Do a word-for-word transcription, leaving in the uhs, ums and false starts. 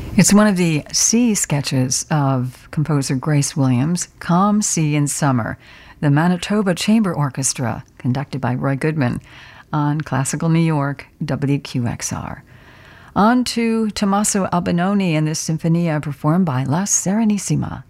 It's one of the sea sketches of composer Grace Williams, Calm Sea in Summer, the Manitoba Chamber Orchestra, conducted by Roy Goodman, on Classical New York, W Q X R. On to Tommaso Albinoni and the Sinfonia performed by La Serenissima.